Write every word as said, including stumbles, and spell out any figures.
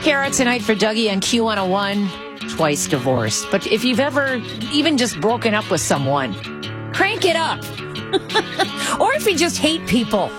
Mascara tonight for Dougie on Q one oh one. Twice divorced. But if you've ever even just broken up with someone, crank it up. Or if you just hate people.